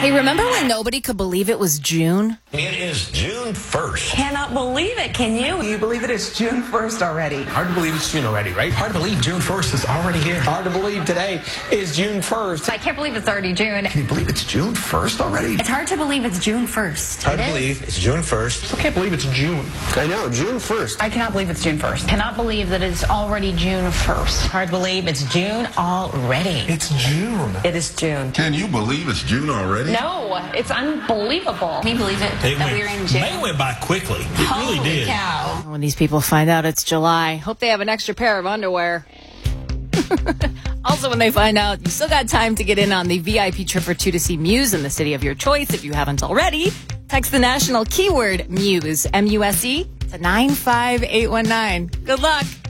Hey, remember when nobody could believe it was June? It is June 1st. Cannot believe it, can you? Can you believe it is June 1st already? Hard to believe it's June already, right? Hard to believe June 1st is already here. Hard to believe today is June 1st. I can't believe it's already June. Can you believe it's June 1st already? It's hard to believe it's June 1st. Hard to believe it's June 1st. I can't believe it's June. I know, June 1st. I cannot believe it's June 1st. Cannot believe that it's already June 1st. Hard to believe it's June already. It's June. It is June. Can you believe it's June already? No, it's unbelievable. Can you believe it? That we're in June? May went by quickly. It Holy really did. cow. When these people find out it's July, hope they have an extra pair of underwear. Also, when they find out you still got time to get in on the VIP trip for two to see Muse in the city of your choice, if you haven't already, text the national keyword MUSE, MUSE, to 95819. Good luck.